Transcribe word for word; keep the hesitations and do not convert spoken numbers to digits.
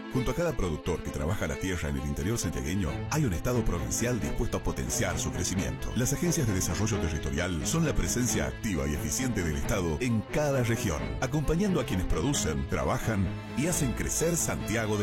Junto a cada productor que trabaja la tierra en el interior santiagueño, hay un Estado provincial dispuesto a potenciar su crecimiento. Las agencias de desarrollo territorial son la presencia activa y eficiente del Estado en cada región, acompañando a quienes producen, trabajan y hacen crecer Santiago de